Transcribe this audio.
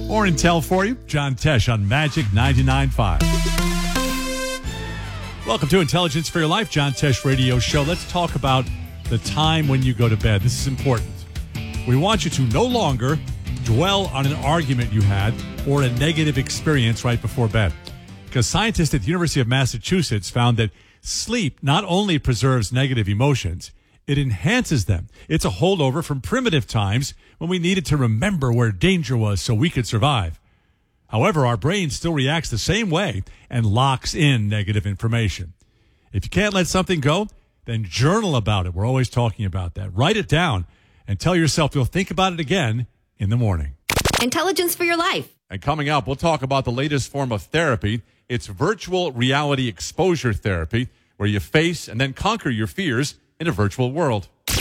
More intel for you. John Tesh on Magic 99.5. Welcome to Intelligence for Your Life, John Tesh Radio Show. Let's talk about the time when you go to bed. This is important. We want you to no longer dwell on an argument you had or a negative experience right before bed. Because scientists at the University of Massachusetts found that sleep not only preserves negative emotions, it enhances them. It's a holdover from primitive times when we needed to remember where danger was so we could survive. However, our brain still reacts the same way and locks in negative information. If you can't let something go, then journal about it. We're always talking about that. Write it down and tell yourself you'll think about it again in the morning. Intelligence for Your Life. And coming up, we'll talk about the latest form of therapy. It's virtual reality exposure therapy, where you face and then conquer your fears in a virtual world.